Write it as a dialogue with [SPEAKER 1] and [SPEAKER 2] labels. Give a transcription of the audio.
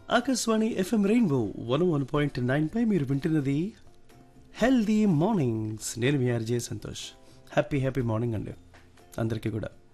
[SPEAKER 1] Akashvani FM rainbow 101.9 పై మీరు వింటున్నది healthy mornings. నేను మీ ఆర్జే సంతోష్. హ్యాపీ మార్నింగ్ అండి అందరికీ కూడా.